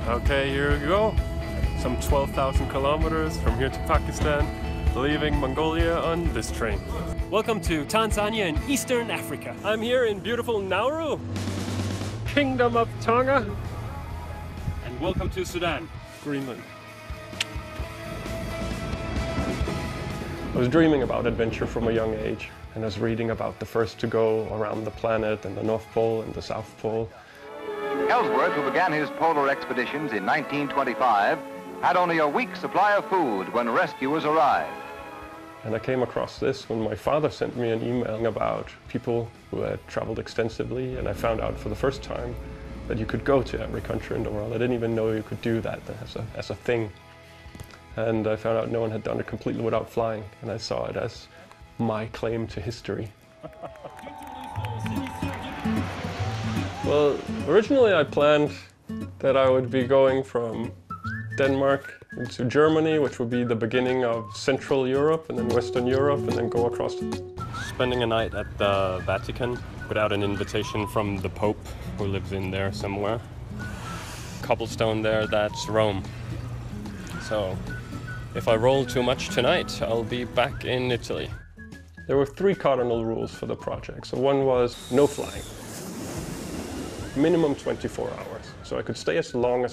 Okay, here we go. Some 12,000 kilometers from here to Pakistan, leaving Mongolia on this train. Welcome to Tanzania in Eastern Africa. I'm here in beautiful Nauru, Kingdom of Tonga. And welcome to Sudan, Greenland. I was dreaming about adventure from a young age, and I was reading about the first to go around the planet and the North Pole and the South Pole. Ellsworth, who began his polar expeditions in 1925, had only a week's supply of food when rescuers arrived. And I came across this when my father sent me an email about people who had traveled extensively, and I found out for the first time that you could go to every country in the world. I didn't even know you could do that as a thing. And I found out no one had done it completely without flying, and I saw it as my claim to history. Well, originally I planned that I would be going from Denmark into Germany, which would be the beginning of Central Europe and then Western Europe, and then go across. Spending a night at the Vatican without an invitation from the Pope, who lives in there somewhere. Cobblestone there, that's Rome. So if I roll too much tonight, I'll be back in Italy. There were 3 cardinal rules for the project. So one was no flying. Minimum 24 hours. So I could stay as long as